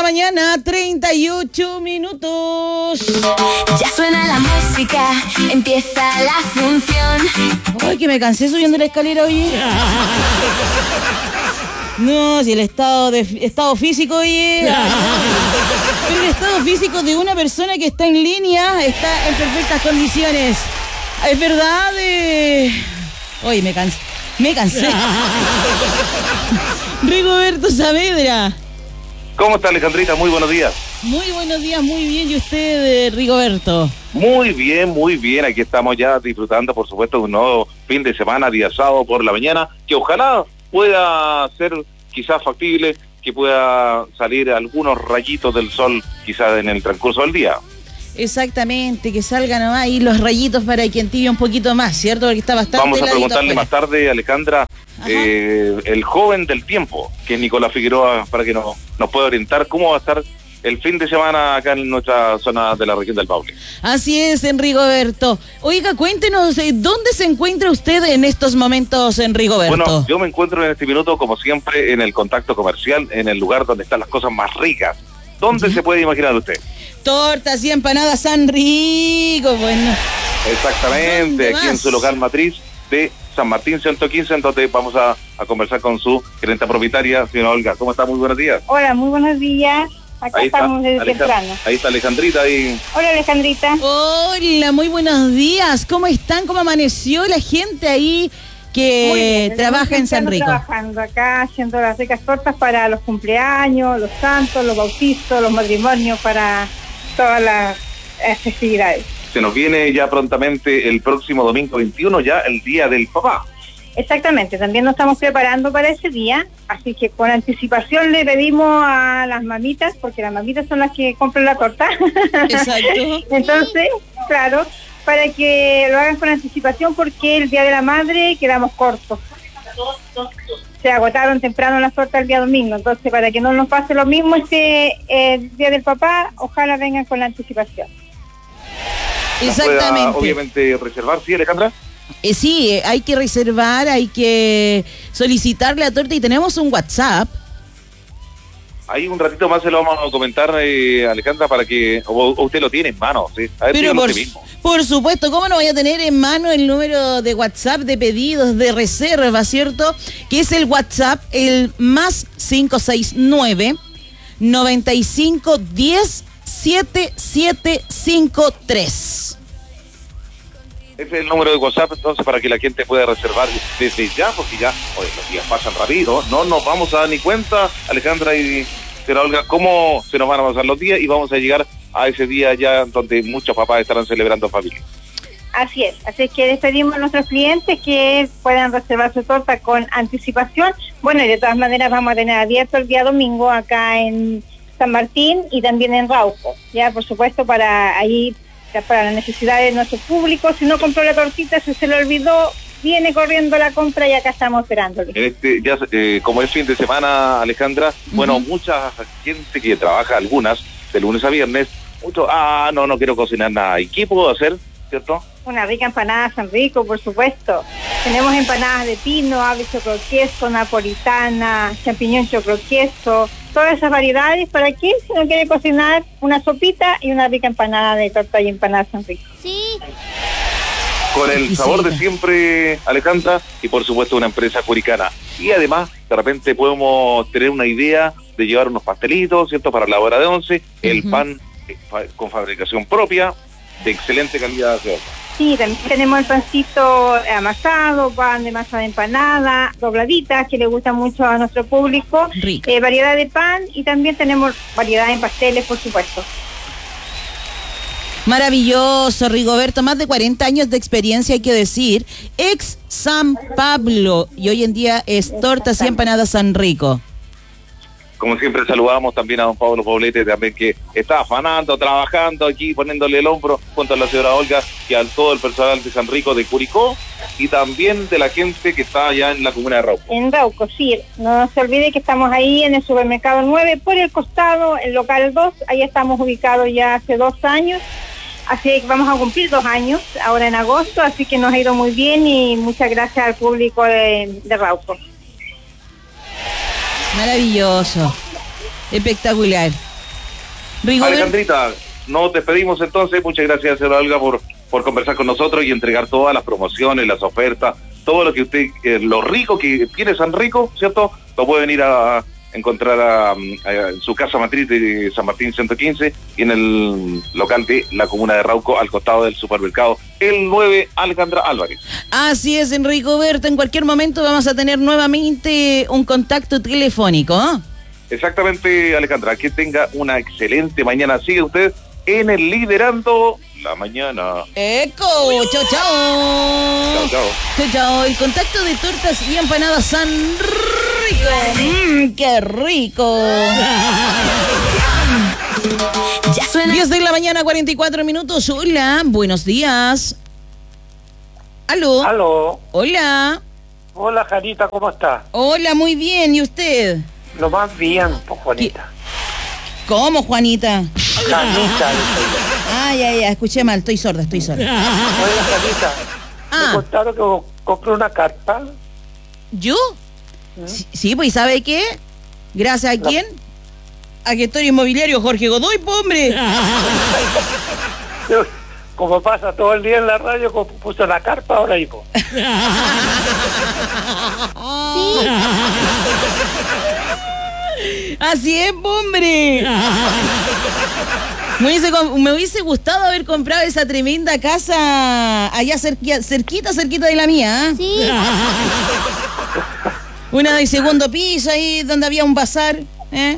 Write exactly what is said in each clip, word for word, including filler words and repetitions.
la mañana, treinta y ocho minutos. Ya suena la música, empieza la función. Ay, que me cansé subiendo la escalera, oye. No, si el estado de estado físico, oye. Pero el estado físico de una persona que está en línea está en perfectas condiciones. Es verdad. Eh... Oye, me cansé. Me cansé. Rigoberto Saavedra. ¿Cómo está, Alejandrita? Muy buenos días. Muy buenos días, muy bien. ¿Y usted, Rigoberto? Muy bien, muy bien. Aquí estamos ya disfrutando, por supuesto, de un nuevo fin de semana, día sábado por la mañana, que ojalá pueda ser quizás factible, que pueda salir algunos rayitos del sol quizás en el transcurso del día. Exactamente, que salgan ahí los rayitos para que entibie un poquito más, ¿cierto? Porque está bastante Vamos a afuera. preguntarle más tarde, Alejandra, eh, el joven del tiempo, que es Nicolás Figueroa, para que nos, nos pueda orientar cómo va a estar el fin de semana acá en nuestra zona de la región del Maule. Así es, Rigoberto. Oiga, cuéntenos, ¿dónde se encuentra usted en estos momentos, Rigoberto? Bueno, yo me encuentro en este minuto, como siempre, en el contacto comercial, en el lugar donde están las cosas más ricas. ¿Dónde ¿Sí? se puede imaginar usted? Tortas y empanadas San Rico, bueno. Exactamente, aquí en su local matriz de San Martín ciento quince, en donde vamos a, a conversar con su gerente propietaria, señora Olga. ¿Cómo está? Muy buenos días. Hola, muy buenos días. Acá ahí estamos está, desde Alejandra, temprano. Ahí está Alejandrita. Ahí. Hola, Alejandrita. Hola, muy buenos días. ¿Cómo están? ¿Cómo amaneció la gente ahí que bien, trabaja en San Rico? Trabajando acá, haciendo las ricas tortas para los cumpleaños, los santos, los bautizos, los matrimonios, para todas las eh, festividades. Se nos viene ya prontamente el próximo domingo veintiuno, ya el Día del Papá. Exactamente, también nos estamos preparando para ese día, así que con anticipación le pedimos a las mamitas, porque las mamitas son las que compran la torta. Exacto. Entonces, claro, para que lo hagan con anticipación, porque el Día de la Madre quedamos cortos. Se agotaron temprano las tortas el día domingo, entonces para que no nos pase lo mismo este eh, Día del Papá, ojalá vengan con la anticipación. Exactamente. Pueda, obviamente, reservar, ¿sí, Alejandra? Eh, sí, hay que reservar, hay que solicitar la torta y tenemos un WhatsApp. Ahí un ratito más se lo vamos a comentar, eh, Alejandra, para que o, o usted lo tiene en mano, ¿sí? A ver, pero por, usted mismo. por supuesto, ¿cómo no voy a tener en mano el número de WhatsApp de pedidos, de reserva, ¿cierto? Que es el WhatsApp, el más cinco seis nueve, noventa y cinco, diez, setenta y siete cincuenta y tres. Ese es el número de WhatsApp, entonces, para que la gente pueda reservar desde ya, porque ya, oye, los días pasan rápido, no nos vamos a dar ni cuenta, Alejandra y señora Olga, cómo se nos van a pasar los días y vamos a llegar a ese día ya donde muchos papás estarán celebrando en familia. Así es, así es que les pedimos a nuestros clientes que puedan reservar su torta con anticipación. Bueno, y de todas maneras vamos a tener abierto el día domingo acá en San Martín y también en Rauco, ya por supuesto para ahí, para las necesidades de nuestro público. Si no compró la tortita, si se le olvidó, viene corriendo la compra y acá estamos esperándole. Este, ya, eh, como es fin de semana, Alejandra, uh-huh. bueno, mucha gente que trabaja, algunas, de lunes a viernes, mucho, ah, no, no quiero cocinar nada. ¿Y qué puedo hacer, cierto? Una rica empanada San Rico, por supuesto. Tenemos empanadas de pino, ave choclo queso, napolitana, champiñón choclo queso, todas esas variedades. ¿Para qué? Si no quiere cocinar, una sopita y una rica empanada de torta y empanada San Rico. Sí. Con el sabor de siempre, Alejandra, y por supuesto una empresa curicana. Y además, de repente podemos tener una idea de llevar unos pastelitos, ¿cierto? Para la hora de once, uh-huh. el pan eh, con fabricación propia, de excelente calidad. ¿Cierto? Sí, también tenemos el pancito amasado, pan de masa de empanada, dobladitas, que le gusta mucho a nuestro público, eh, variedad de pan, y también tenemos variedad en pasteles, por supuesto. Maravilloso, Rigoberto, más de cuarenta años de experiencia, hay que decir, ex San Pablo, y hoy en día es Tortas y Empanadas San Rico. Como siempre saludamos también a don Pablo Poblete, también que está afanando, trabajando aquí, poniéndole el hombro junto a la señora Olga y a todo el personal de San Rico de Curicó y también de la gente que está allá en la comuna de Rauco. En Rauco, sí. No se olvide que estamos ahí en el supermercado nueve, por el costado, el local dos, ahí estamos ubicados ya hace dos años. Así que vamos a cumplir dos años ahora en agosto, así que nos ha ido muy bien y muchas gracias al público de, de Rauco. Maravilloso, espectacular. Rigobert. Alejandrita, nos despedimos entonces. Muchas gracias, señora Olga, por, por conversar con nosotros y entregar todas las promociones, las ofertas, todo lo que usted, eh, lo rico que tiene San Rico, ¿cierto? Lo puede venir a encontrar a, a, en su casa matriz de San Martín ciento quince y en el local de la comuna de Rauco, al costado del supermercado El nueve, Alejandra Álvarez. Así es, Enrico Berto. En cualquier momento vamos a tener nuevamente un contacto telefónico, ¿eh? Exactamente, Alejandra. Que tenga una excelente mañana. Sigue usted en el Liderando la Mañana. ¡Eco! ¡Chao, chao! Chao, chao. Chao, chao. El contacto de tortas y empanadas San Rico. ¡Mmm, qué rico! Ya suena. diez de la mañana, cuarenta y cuatro minutos. Hola, buenos días. ¿Aló? Aló. Hola. Hola, Janita, ¿cómo está? Hola, muy bien. ¿Y usted? Lo más bien, pues, Juanita. ¿Cómo, Juanita? Janita, Ay, ay, ay, escuché mal. Estoy sorda, estoy sorda. oiga, Janita, me Ah, contaron que compré una carpa. ¿yo? Sí, sí, pues, ¿sabe qué? ¿Gracias a quién? A gestor inmobiliario Jorge Godoy, po, hombre. Como pasa todo el día en la radio, como puso la carpa ahora y pues. Así es, po, hombre. Me hubiese, com- me hubiese gustado haber comprado esa tremenda casa allá cerquita, cerquita, cerquita de la mía. ¿Eh? Sí. Una de segundo piso ahí donde había un bazar. ¿Eh?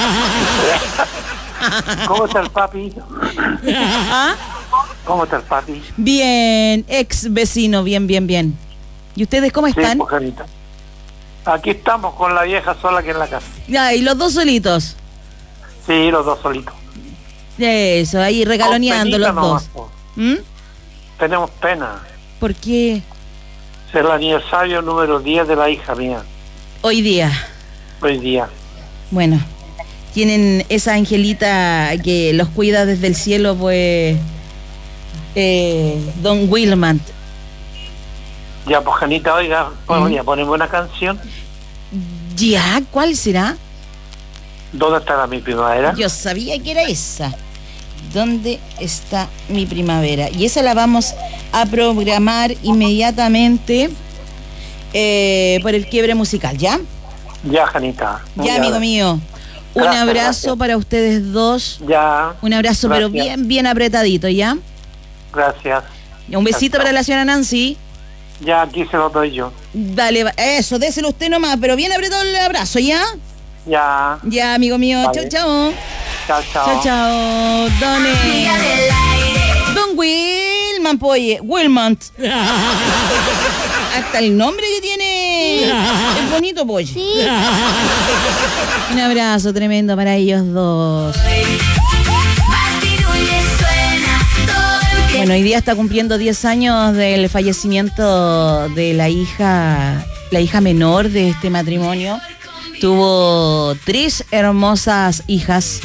¿Cómo está el papi? ¿Ah? ¿Cómo está el papi? Bien, ex vecino, bien, bien, bien. ¿Y ustedes cómo Sí, están? pues, Janita. Aquí estamos con la vieja sola aquí en la casa. Ya, y los dos solitos. Sí, los dos solitos. Eso, ahí regaloneando Con los penita nomás, dos. pues. ¿Mm? Tenemos pena. ¿Por qué Es el aniversario número diez de la hija mía, hoy día? hoy día. Bueno, tienen esa angelita que los cuida desde el cielo, pues, eh, Don Wilmant. Ya, pues, Janita, oiga, bueno, ya ponemos una canción. ¿Ya? ¿Cuál será? ¿Dónde estará mi primavera? Yo sabía que era esa. ¿Dónde está mi primavera? Y esa la vamos a programar inmediatamente eh, por el quiebre musical, ¿ya? Ya, Janita. Muy Ya, amigo bien. mío. Un Gracias, abrazo gracias. para ustedes dos. Ya. Un abrazo, pero Gracias. bien, bien apretadito, ¿ya? Gracias. Y un besito Chao, para chao. la señora Nancy. Ya, aquí se lo doy yo. Dale, va- eso, déselo usted nomás, pero bien apretado el abrazo, ¿ya? Ya. Ya, amigo mío. Vale. Chao, chao. Chao, chao. Chao, chao. Don, eh, Amiga del aire. Don Wilman, poye. Wilmont. Hasta el nombre que tiene es bonito, poye. Sí. Un abrazo tremendo para ellos dos. Batirulle suena, todo empieza. Bueno, hoy día está cumpliendo diez años del fallecimiento de la hija, la hija menor de este matrimonio. Tuvo tres hermosas hijas.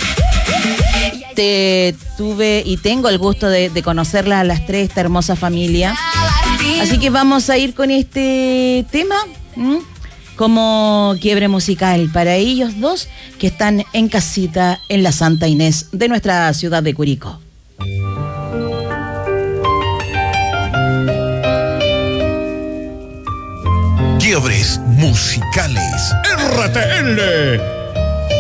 Te, tuve y tengo el gusto de, de conocerlas a las tres, esta hermosa familia. Así que vamos a ir con este tema, ¿m? Como quiebre musical para ellos dos que están en casita en la Santa Inés de nuestra ciudad de Curicó. Quiebres musicales. R T L